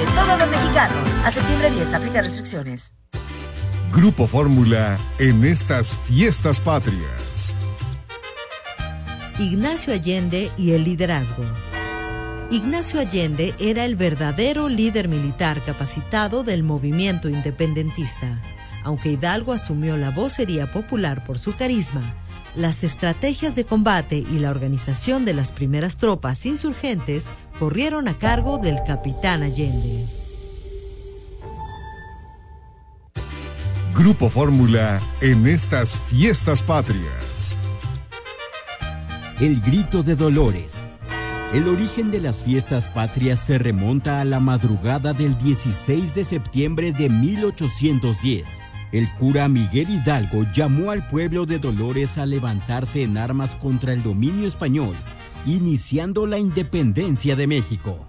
de todos los mexicanos. A septiembre 10, aplica restricciones. Grupo Fórmula en estas fiestas patrias. Ignacio Allende y el liderazgo. Ignacio Allende era el verdadero líder militar capacitado del movimiento independentista. Aunque Hidalgo asumió la vocería popular por su carisma, las estrategias de combate y la organización de las primeras tropas insurgentes corrieron a cargo del capitán Allende. Grupo Fórmula en estas fiestas patrias. El grito de Dolores. El origen de las fiestas patrias se remonta a la madrugada del 16 de septiembre de 1810. El cura Miguel Hidalgo llamó al pueblo de Dolores a levantarse en armas contra el dominio español, iniciando la independencia de México.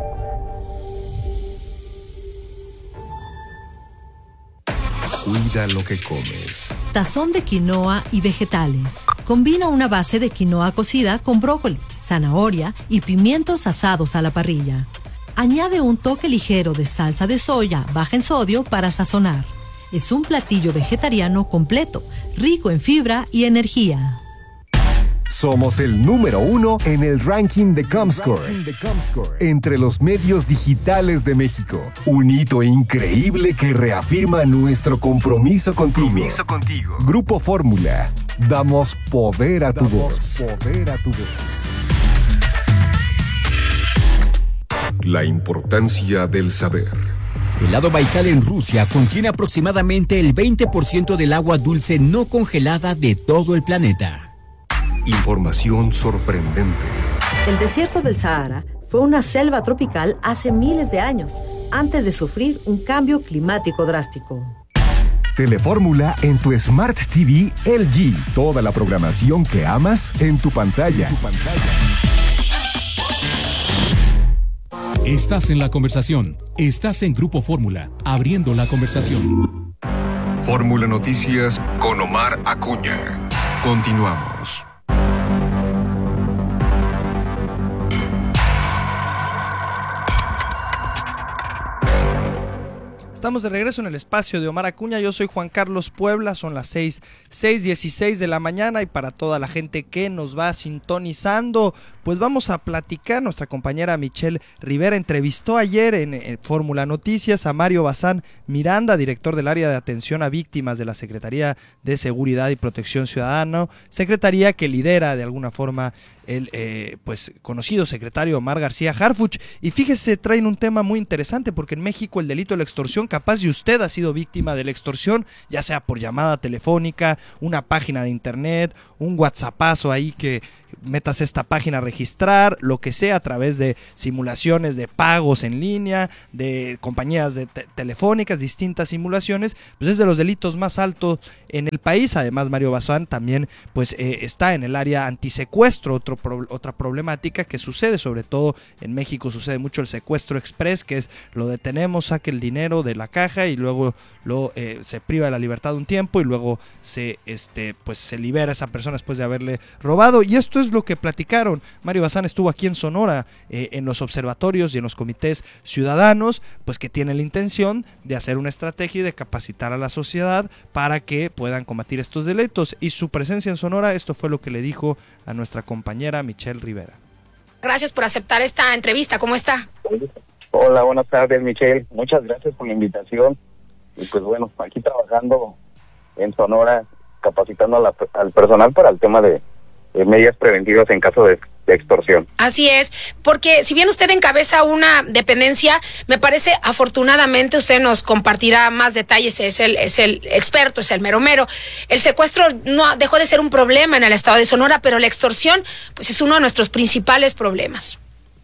Cuida lo que comes. Tazón de quinoa y vegetales. Combina una base de quinoa cocida con brócoli, zanahoria y pimientos asados a la parrilla. Añade un toque ligero de salsa de soya baja en sodio para sazonar. Es un platillo vegetariano completo, rico en fibra y energía. Somos el número 1 en el ranking de Comscore, entre los medios digitales de México. Un hito increíble que reafirma nuestro compromiso contigo. Grupo Fórmula. Damos poder a tu voz. La importancia del saber. El lago Baikal en Rusia contiene aproximadamente el 20% del agua dulce no congelada de todo el planeta. Información sorprendente. El desierto del Sahara fue una selva tropical hace miles de años, antes de sufrir un cambio climático drástico. Telefórmula en tu Smart TV LG. Toda la programación que amas en tu pantalla. Estás en la conversación. Estás en Grupo Fórmula, abriendo la conversación. Fórmula Noticias con Omar Acuña. Continuamos. Estamos de regreso en el espacio de Omar Acuña. Yo soy Juan Carlos Puebla, son las 6:16 de la mañana y para toda la gente que nos va sintonizando, pues vamos a platicar. Nuestra compañera Michelle Rivera entrevistó ayer en Fórmula Noticias a Mario Bazán Miranda, director del área de atención a víctimas de la Secretaría de Seguridad y Protección Ciudadana, secretaría que lidera de alguna forma el pues conocido secretario Omar García Harfuch. Y fíjese, traen un tema muy interesante porque en México el delito de la extorsión, capaz si usted ha sido víctima de la extorsión, ya sea por llamada telefónica, una página de internet, un WhatsAppazo ahí que metas esta página a registrar, lo que sea, a través de simulaciones de pagos en línea, de compañías de telefónicas, distintas simulaciones, pues es de los delitos más altos en el país. Además, Mario Bazán también pues está en el área antisecuestro, otra problemática que sucede, sobre todo en México sucede mucho el secuestro express, que es lo detenemos, saque el dinero de la caja y luego se priva de la libertad un tiempo y luego se libera a esa persona después de haberle robado. Y esto es lo que platicaron. Mario Bazán estuvo aquí en Sonora en los observatorios y en los comités ciudadanos, pues que tienen la intención de hacer una estrategia y de capacitar a la sociedad para que puedan combatir estos delitos. Y su presencia en Sonora, esto fue lo que le dijo a nuestra compañera Michelle Rivera. Gracias por aceptar esta entrevista. ¿Cómo está? Hola, buenas tardes, Michelle. Muchas gracias por la invitación. Y pues bueno, aquí trabajando en Sonora, capacitando al personal para el tema de medidas preventivas en caso de extorsión. Así es, porque si bien usted encabeza una dependencia, me parece afortunadamente usted nos compartirá más detalles, es el experto, es el mero. El secuestro no dejó de ser un problema en el estado de Sonora, pero la extorsión pues es uno de nuestros principales problemas.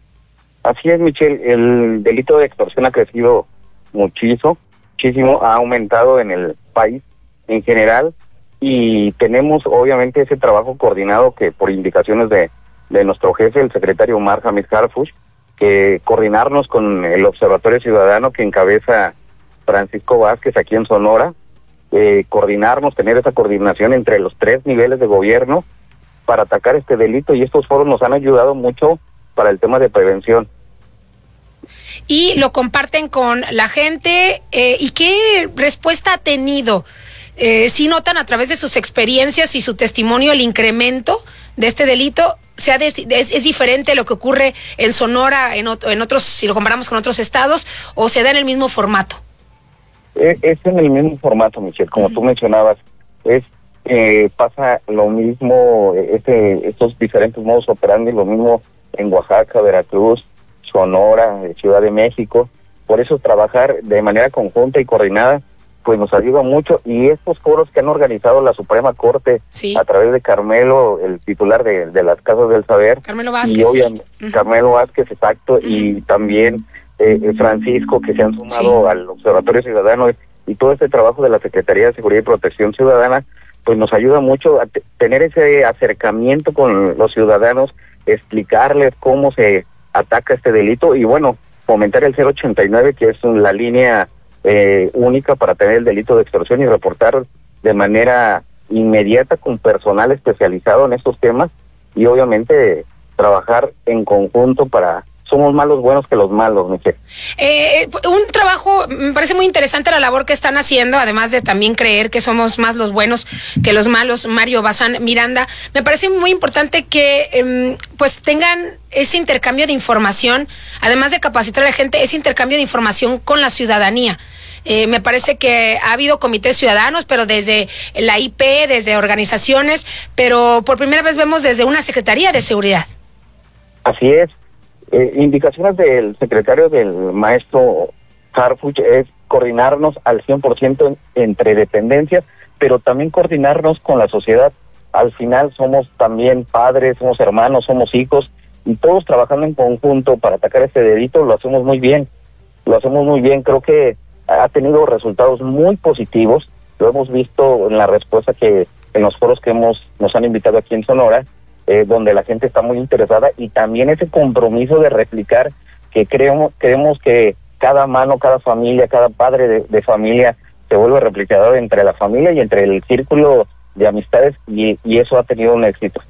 Así es, Michelle, el delito de extorsión ha crecido muchísimo, ha aumentado en el país en general. Y tenemos obviamente ese trabajo coordinado que por indicaciones de nuestro jefe, el secretario Omar Hamid Harfuch, que coordinarnos con el Observatorio Ciudadano que encabeza Francisco Vázquez aquí en Sonora, coordinarnos, tener esa coordinación entre los 3 niveles de gobierno para atacar este delito, y estos foros nos han ayudado mucho para el tema de prevención. Y lo comparten con la gente. ¿Y qué respuesta ha tenido? ¿Sí notan a través de sus experiencias y su testimonio el incremento de este delito? ¿Es diferente lo que ocurre en Sonora, en otros, si lo comparamos con otros estados, o se da en el mismo formato? Es en el mismo formato, Michelle, como tú mencionabas. Pasa lo mismo, estos diferentes modos operandi, lo mismo en Oaxaca, Veracruz, Sonora, Ciudad de México. Por eso trabajar de manera conjunta y coordinada pues nos ayuda mucho, y estos foros que han organizado la Suprema Corte a través de Carmelo, el titular de las Casas del Saber, Carmelo Vázquez, y obviamente Carmelo Vázquez, exacto, y también Francisco, que se han sumado al Observatorio Ciudadano, y todo este trabajo de la Secretaría de Seguridad y Protección Ciudadana, pues nos ayuda mucho a tener ese acercamiento con los ciudadanos, explicarles cómo se ataca este delito, y bueno, fomentar el 089, que es la línea única para tener el delito de extorsión, y reportar de manera inmediata con personal especializado en estos temas, y obviamente trabajar en conjunto para... Somos más los buenos que los malos, Michelle. Un trabajo, me parece muy interesante la labor que están haciendo, además de también creer que somos más los buenos que los malos. Mario Bazán Miranda, me parece muy importante que pues tengan ese intercambio de información, además de capacitar a la gente, ese intercambio de información con la ciudadanía. Me parece que ha habido comités ciudadanos, pero desde la IP, desde organizaciones, pero por primera vez vemos desde una Secretaría de Seguridad. Así es. Indicaciones del secretario, del maestro Harfuch, es coordinarnos al 100% entre dependencias, pero también coordinarnos con la sociedad. Al final somos también padres, somos hermanos, somos hijos, y todos trabajando en conjunto para atacar este delito. Lo hacemos muy bien, creo que ha tenido resultados muy positivos. Lo hemos visto en la respuesta que en los foros que nos han invitado aquí en Sonora, donde la gente está muy interesada, y también ese compromiso de replicar, que creemos que cada mano, cada familia, cada padre de familia se vuelve replicador entre la familia y entre el círculo de amistades, y eso ha tenido un éxito.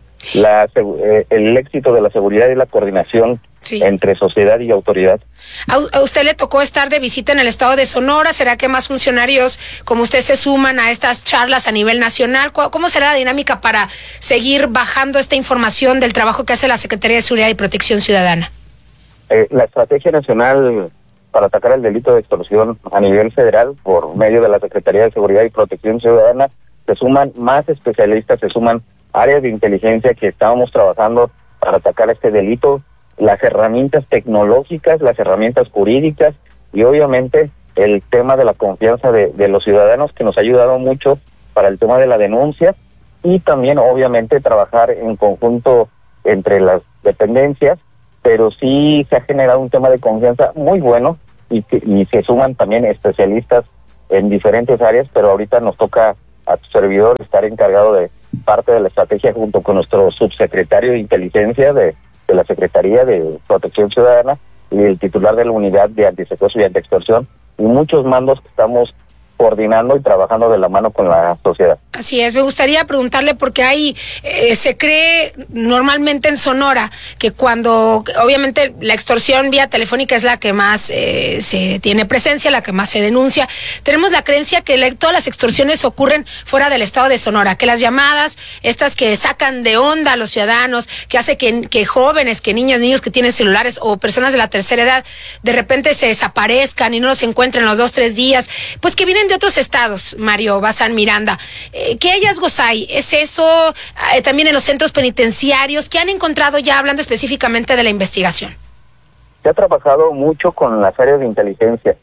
El éxito de la seguridad y la coordinación entre sociedad y autoridad. ¿A usted le tocó estar de visita en el estado de Sonora? ¿Será que más funcionarios como usted se suman a estas charlas a nivel nacional? ¿Cómo será la dinámica para seguir bajando esta información del trabajo que hace la Secretaría de Seguridad y Protección Ciudadana? La estrategia nacional para atacar el delito de extorsión a nivel federal, por medio de la Secretaría de Seguridad y Protección Ciudadana, se suman más especialistas, se suman áreas de inteligencia que estábamos trabajando para atacar este delito, las herramientas tecnológicas, las herramientas jurídicas, y obviamente el tema de la confianza de los ciudadanos, que nos ha ayudado mucho para el tema de la denuncia, y también obviamente trabajar en conjunto entre las dependencias, pero sí se ha generado un tema de confianza muy bueno, y se suman también especialistas en diferentes áreas, pero ahorita nos toca a tu servidor estar encargado de parte de la estrategia junto con nuestro subsecretario de inteligencia de la Secretaría de Protección Ciudadana y el titular de la unidad de antisecuestro y antiextorsión, y muchos mandos que estamos coordinando y trabajando de la mano con la sociedad. Así es, me gustaría preguntarle, porque se cree normalmente en Sonora que cuando, obviamente la extorsión vía telefónica es la que más se tiene presencia, la que más se denuncia, tenemos la creencia que todas las extorsiones ocurren fuera del estado de Sonora, que las llamadas, estas que sacan de onda a los ciudadanos, que hace que jóvenes, que niños que tienen celulares o personas de la tercera edad, de repente se desaparezcan y no los encuentran los 2-3 días, pues que vienen de otros estados. Mario Bazán Miranda, ¿qué hallazgos hay? ¿Es eso también en los centros penitenciarios? ¿Qué han encontrado ya, hablando específicamente de la investigación? Se ha trabajado mucho con las áreas de inteligencia,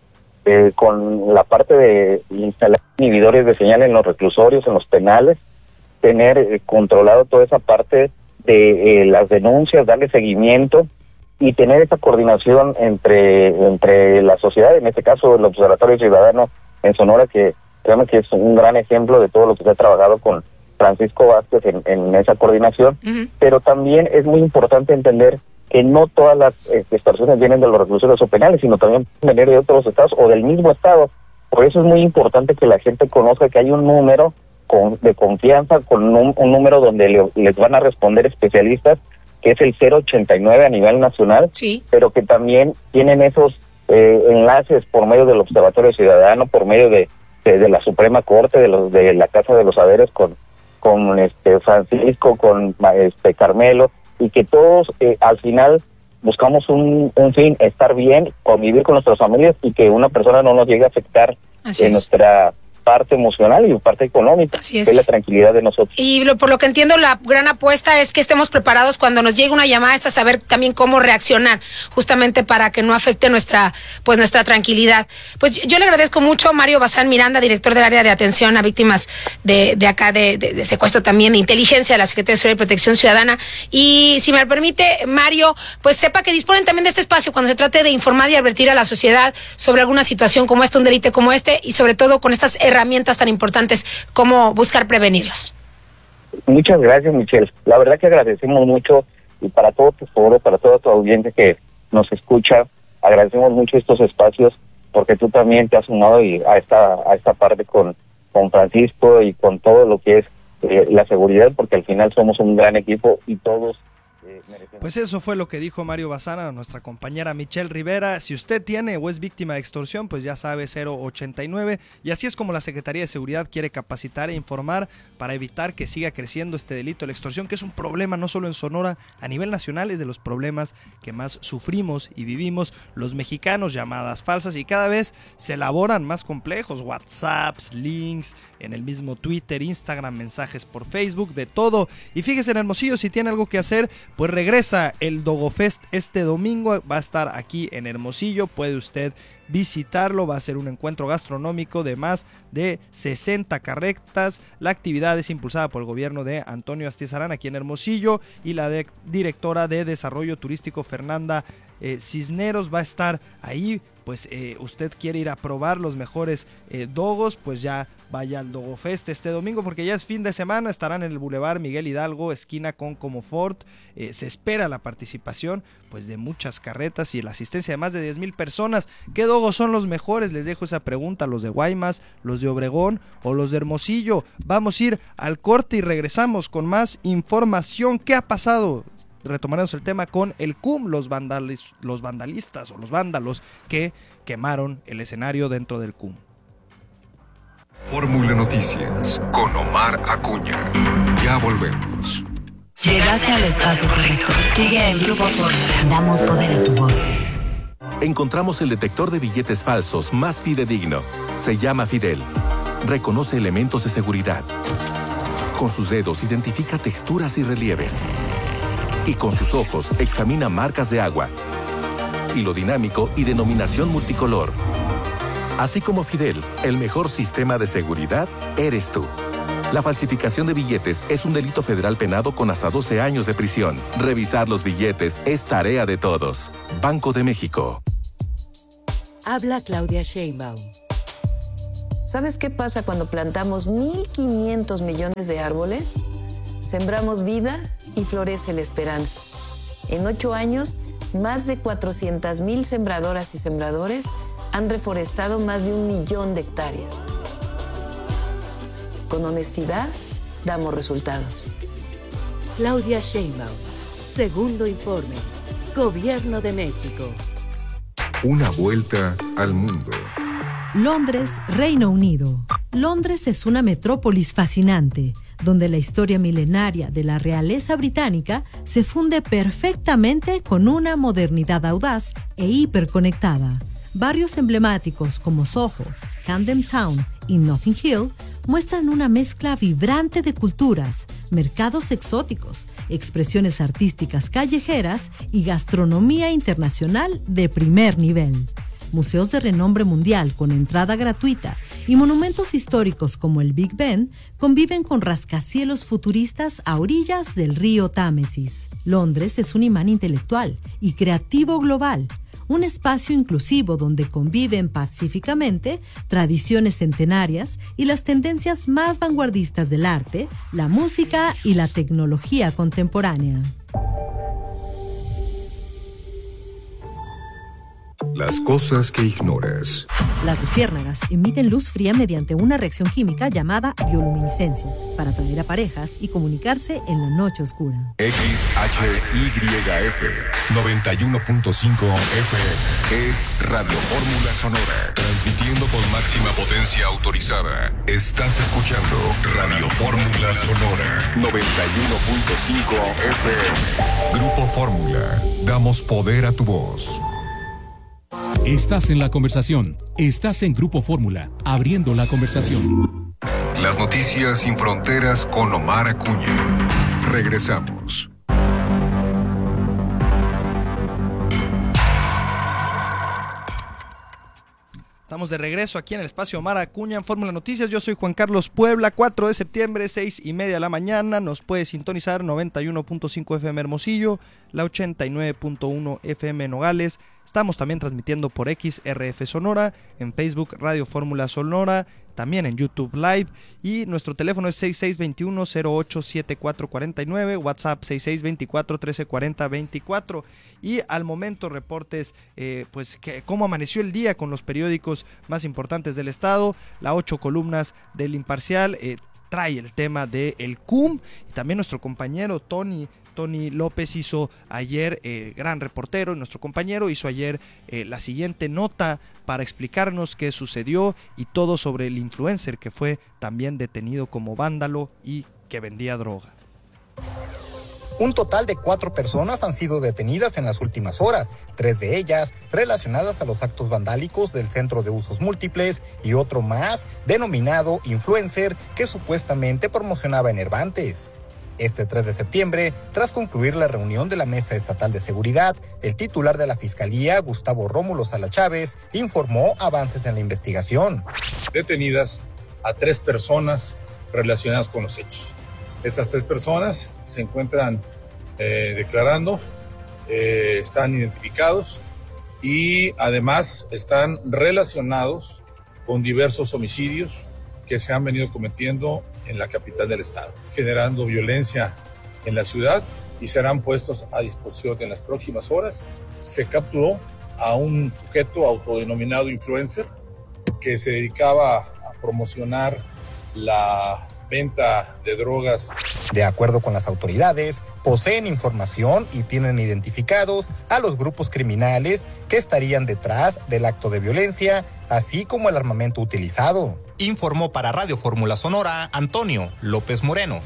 con la parte de instalar inhibidores de señal en los reclusorios, en los penales, tener controlado toda esa parte de las denuncias, darle seguimiento y tener esa coordinación entre la sociedad, en este caso el Observatorio Ciudadano en Sonora, que créanme que es un gran ejemplo de todo lo que se ha trabajado con Francisco Vázquez en esa coordinación. Pero también es muy importante entender que no todas las extorsiones vienen de los reclusorios o penales, sino también vienen de otros estados o del mismo estado. Por eso es muy importante que la gente conozca que hay un número de confianza, con un número donde les van a responder especialistas que es el 089 a nivel nacional, sí, pero que también tienen esos enlaces por medio del Observatorio Ciudadano, por medio de la Suprema Corte, de la Casa de los Saberes con Francisco, con Carmelo, y que todos al final buscamos un fin, estar bien, convivir con nuestras familias y que una persona no nos llegue a afectar en nuestra parte emocional y parte económica, que es la tranquilidad de nosotros. Y por lo que entiendo, la gran apuesta es que estemos preparados cuando nos llegue una llamada, es a saber también cómo reaccionar, justamente para que no afecte nuestra tranquilidad. Pues yo le agradezco mucho a Mario Bazán Miranda, director del área de atención a víctimas de acá de secuestro, también de inteligencia de la Secretaría de Seguridad y Protección Ciudadana. Y si me permite, Mario, pues sepa que disponen también de este espacio cuando se trate de informar y advertir a la sociedad sobre alguna situación como esta, un delito como este, y sobre todo con estas herramientas tan importantes como buscar prevenirlos. Muchas gracias, Michelle. La verdad que agradecemos mucho, y para todo tu foro, para toda tu audiencia que nos escucha, agradecemos mucho estos espacios, porque tú también te has sumado a esta parte con Francisco y con todo lo que es la seguridad, porque al final somos un gran equipo y todos merecemos. Pues eso fue lo que dijo Mario Bazán a nuestra compañera Michelle Rivera. Si usted tiene o es víctima de extorsión, pues ya sabe, 089, y así es como la Secretaría de Seguridad quiere capacitar e informar para evitar que siga creciendo este delito de la extorsión, que es un problema no solo en Sonora, a nivel nacional es de los problemas que más sufrimos y vivimos los mexicanos, llamadas falsas, y cada vez se elaboran más complejos, WhatsApps, links, en el mismo Twitter, Instagram, mensajes por Facebook, de todo. Y fíjese, en Hermosillo, si tiene algo que hacer, pues regresa el Dogofest este domingo, va a estar aquí en Hermosillo, puede usted visitarlo, va a ser un encuentro gastronómico de más de 60 carretas. La actividad es impulsada por el gobierno de Antonio Astizarán aquí en Hermosillo, y la directora de Desarrollo Turístico, Fernanda Cisneros, va a estar ahí. Pues usted quiere ir a probar los mejores dogos, pues ya vaya al Dogofest este domingo, porque ya es fin de semana. Estarán en el Boulevard Miguel Hidalgo, esquina con Comofort. Se espera la participación pues de muchas carretas y la asistencia de más de 10,000 personas. ¿Qué dogos son los mejores? Les dejo esa pregunta. ¿Los de Guaymas, los de Obregón o los de Hermosillo? Vamos a ir al corte y regresamos con más información. ¿Qué ha pasado? Retomaremos el tema con el CUM, los vandalistas o los vándalos que quemaron el escenario dentro del CUM. Fórmula Noticias con Omar Acuña. Ya volvemos. Llegaste al espacio correcto. Sigue en Grupo Fórmula. Damos poder a tu voz. Encontramos el detector de billetes falsos más fidedigno. Se llama Fidel. Reconoce elementos de seguridad. Con sus dedos identifica texturas y relieves. Y con sus ojos examina marcas de agua, hilo dinámico y denominación multicolor. Así como Fidel, el mejor sistema de seguridad eres tú. La falsificación de billetes es un delito federal penado con hasta 12 años de prisión. Revisar los billetes es tarea de todos. Banco de México. Habla Claudia Sheinbaum. ¿Sabes qué pasa cuando plantamos 1,500 millones de árboles? Sembramos vida y florece la esperanza. En 8 años, más de 400,000 sembradoras y sembradores han reforestado más de 1 millón de hectáreas. Con honestidad, damos resultados. Claudia Sheinbaum, segundo informe. Gobierno de México. Una vuelta al mundo. Londres, Reino Unido. Londres es una metrópolis fascinante, donde la historia milenaria de la realeza británica se funde perfectamente con una modernidad audaz e hiperconectada. Barrios emblemáticos como Soho, Camden Town y Notting Hill muestran una mezcla vibrante de culturas, mercados exóticos, expresiones artísticas callejeras y gastronomía internacional de primer nivel. Museos de renombre mundial con entrada gratuita y monumentos históricos como el Big Ben conviven con rascacielos futuristas a orillas del río Támesis. Londres es un imán intelectual y creativo global, un espacio inclusivo donde conviven pacíficamente tradiciones centenarias y las tendencias más vanguardistas del arte, la música y la tecnología contemporánea. Las cosas que ignoras. Las luciérnagas emiten luz fría mediante una reacción química llamada bioluminiscencia para atraer a parejas y comunicarse en la noche oscura. XHYF 91.5 FM es Radio Fórmula Sonora, transmitiendo con máxima potencia autorizada. Estás escuchando Radio Fórmula Sonora 91.5 FM. Grupo Fórmula, damos poder a tu voz. Estás en la conversación. Estás en Grupo Fórmula, abriendo la conversación. Las noticias sin fronteras con Omar Acuña. Regresamos. Estamos de regreso aquí en el espacio Omar Acuña en Fórmula Noticias. Yo soy Juan Carlos Puebla, 4 de septiembre, 6:30 de la mañana. Nos puede sintonizar 91.5 FM Hermosillo, la 89.1 FM Nogales. Estamos también transmitiendo por XRF Sonora, en Facebook Radio Fórmula Sonora, también en YouTube Live, y nuestro teléfono es 6621-087449, WhatsApp 6624-1340-24, y al momento reportes, cómo amaneció el día con los periódicos más importantes del estado. La 8 columnas del Imparcial trae el tema del CUM, y también nuestro compañero Tony López hizo ayer, gran reportero, nuestro compañero hizo ayer la siguiente nota para explicarnos qué sucedió y todo sobre el influencer que fue también detenido como vándalo y que vendía droga. Un total de 4 personas han sido detenidas en las últimas horas, 3 de ellas relacionadas a los actos vandálicos del Centro de Usos Múltiples y otro más denominado influencer que supuestamente promocionaba enervantes. Este 3 de septiembre, tras concluir la reunión de la Mesa Estatal de Seguridad, el titular de la Fiscalía, Gustavo Rómulo Sala Chávez, informó avances en la investigación. Detenidas a 3 personas relacionadas con los hechos. Estas 3 personas se encuentran declarando, están identificados y además están relacionados con diversos homicidios que se han venido cometiendo en la capital del estado, generando violencia en la ciudad, y serán puestos a disposición en las próximas horas. Se capturó a un sujeto autodenominado influencer que se dedicaba a promocionar la venta de drogas. De acuerdo con las autoridades, poseen información y tienen identificados a los grupos criminales que estarían detrás del acto de violencia, así como el armamento utilizado. Informó para Radio Fórmula Sonora Antonio López Moreno.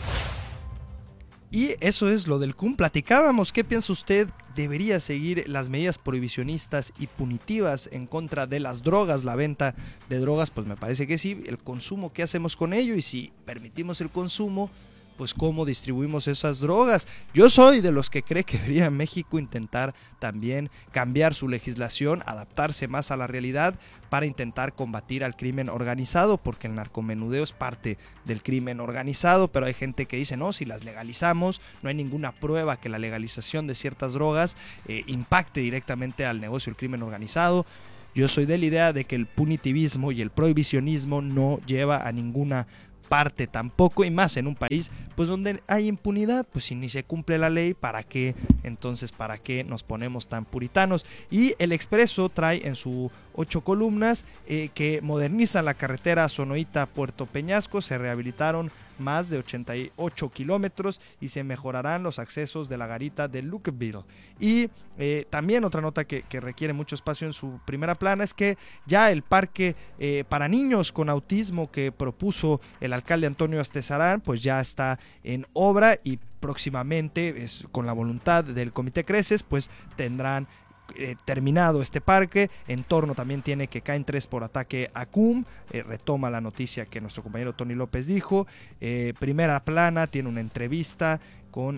Y eso es lo del CUM. Platicábamos, ¿qué piensa usted? ¿Debería seguir las medidas prohibicionistas y punitivas en contra de las drogas, la venta de drogas? Pues me parece que sí. El consumo, ¿qué hacemos con ello? Y si permitimos el consumo, pues cómo distribuimos esas drogas. Yo soy de los que cree que debería México intentar también cambiar su legislación, adaptarse más a la realidad para intentar combatir al crimen organizado, porque el narcomenudeo es parte del crimen organizado, pero hay gente que dice, no, si las legalizamos, no hay ninguna prueba que la legalización de ciertas drogas impacte directamente al negocio del crimen organizado. Yo soy de la idea de que el punitivismo y el prohibicionismo no lleva a ninguna parte tampoco, y más en un país pues donde hay impunidad. Pues si ni se cumple la ley, ¿para qué? Entonces, ¿para qué nos ponemos tan puritanos? Y el Expreso trae en su 8 columnas que modernizan la carretera Sonoita-Puerto Peñasco, se rehabilitaron más de 88 kilómetros y se mejorarán los accesos de la garita de Lukeville. Y también otra nota que requiere mucho espacio en su primera plana es que ya el parque para niños con autismo que propuso el alcalde Antonio Astezarán, pues ya está en obra, y próximamente, con la voluntad del Comité Creces, pues tendrán terminado este parque. En torno también tiene que caen 3 por ataque a CUM. Retoma la noticia que nuestro compañero Tony López dijo. Primera plana tiene una entrevista con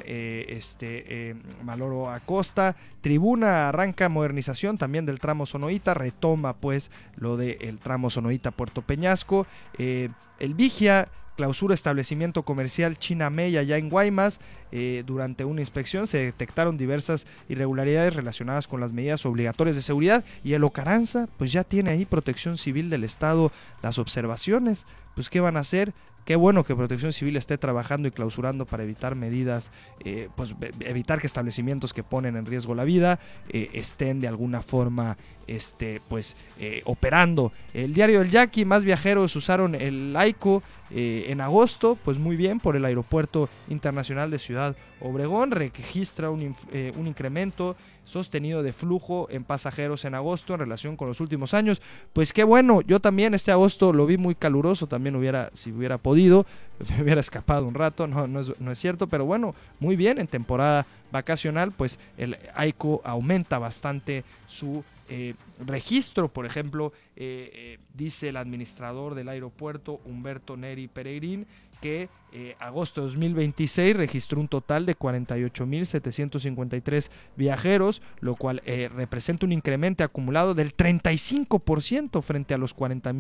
Maloro Acosta. Tribuna arranca modernización también del tramo Sonoita, retoma pues lo del tramo Sonoita Puerto Peñasco. El Vigia clausura establecimiento comercial China May allá en Guaymas. Durante una inspección se detectaron diversas irregularidades relacionadas con las medidas obligatorias de seguridad, y el Ocaranza pues ya tiene ahí Protección Civil del Estado las observaciones. Pues ¿qué van a hacer? Qué bueno que Protección Civil esté trabajando y clausurando para evitar medidas, evitar que establecimientos que ponen en riesgo la vida estén de alguna forma operando. El diario El Yaqui, más viajeros usaron el AICO en agosto, pues muy bien, por el Aeropuerto Internacional de Ciudad Obregón, registra un incremento sostenido de flujo en pasajeros en agosto en relación con los últimos años. Pues qué bueno, yo también este agosto lo vi muy caluroso, también si hubiera podido, me hubiera escapado un rato, no es cierto, pero bueno, muy bien, en temporada vacacional, pues el AICO aumenta bastante su registro. Por ejemplo, dice el administrador del aeropuerto, Humberto Neri Peregrín, que agosto de 2026 registró un total de 48.753 viajeros, lo cual representa un incremento acumulado del 35% frente a los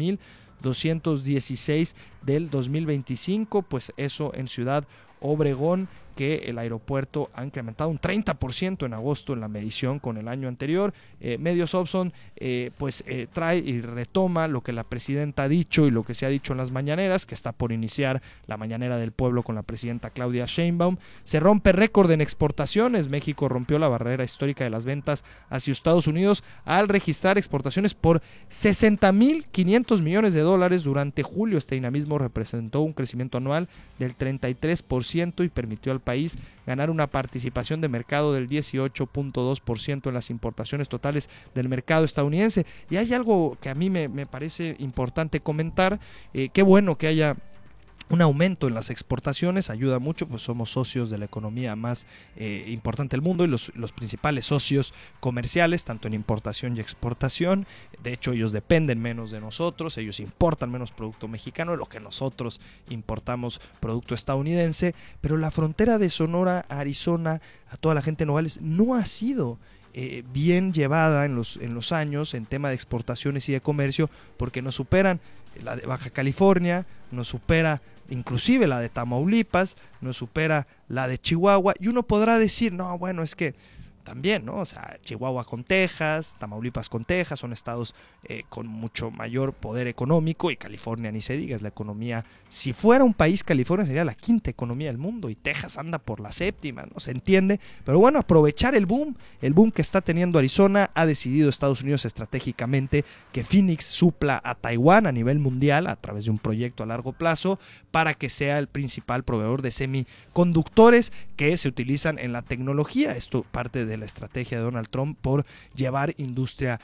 40.216 del 2025, pues eso en Ciudad Obregón, que el aeropuerto ha incrementado un 30% en agosto en la medición con el año anterior. Medios Opson trae y retoma lo que la presidenta ha dicho y lo que se ha dicho en las mañaneras, que está por iniciar la mañanera del pueblo con la presidenta Claudia Sheinbaum. Se rompe récord en exportaciones. México rompió la barrera histórica de las ventas hacia Estados Unidos al registrar exportaciones por $60.500 millones durante julio. Este dinamismo representó un crecimiento anual del 33% y permitió al país ganar una participación de mercado del 18.2% en las importaciones totales del mercado estadounidense. Y hay algo que a mí me parece importante comentar. Qué bueno que haya un aumento en las exportaciones, ayuda mucho, pues somos socios de la economía más importante del mundo y los principales socios comerciales, tanto en importación y exportación. De hecho, ellos dependen menos de nosotros, ellos importan menos producto mexicano de lo que nosotros importamos producto estadounidense, pero la frontera de Sonora a Arizona, a toda la gente de Nogales, no ha sido bien llevada en los años en tema de exportaciones y de comercio, porque nos superan la de Baja California, nos supera inclusive la de Tamaulipas, nos supera la de Chihuahua, y uno podrá decir, no, bueno, es que también, ¿no? O sea, Chihuahua con Texas, Tamaulipas con Texas, son estados con mucho mayor poder económico, y California ni se diga, es la economía, si fuera un país, California sería la quinta economía del mundo, y Texas anda por la séptima, ¿no? Se entiende, pero bueno, aprovechar el boom que está teniendo Arizona. Ha decidido Estados Unidos estratégicamente que Phoenix supla a Taiwán a nivel mundial a través de un proyecto a largo plazo para que sea el principal proveedor de semiconductores que se utilizan en la tecnología. Esto parte de la estrategia de Donald Trump por llevar la industria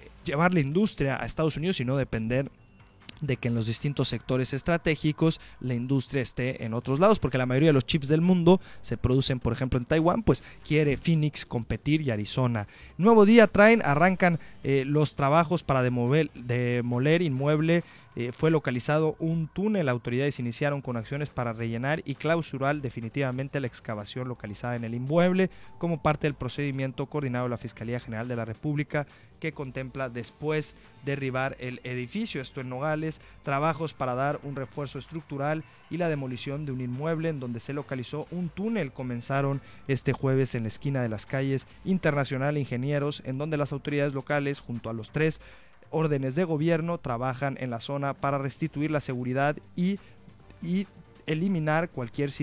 a Estados Unidos y no depender de que en los distintos sectores estratégicos la industria esté en otros lados, porque la mayoría de los chips del mundo se producen, por ejemplo, en Taiwán. Pues quiere Phoenix competir, y Arizona. Nuevo día arrancan los trabajos para demoler inmueble. Fue localizado un túnel. Autoridades iniciaron con acciones para rellenar y clausurar definitivamente la excavación localizada en el inmueble como parte del procedimiento coordinado de la Fiscalía General de la República, que contempla después derribar el edificio. Esto en Nogales, trabajos para dar un refuerzo estructural y la demolición de un inmueble en donde se localizó un túnel comenzaron este jueves en la esquina de las calles Internacional e Ingenieros, en donde las autoridades locales, junto a los 3 órdenes de gobierno, trabajan en la zona para restituir la seguridad y eliminar cualquier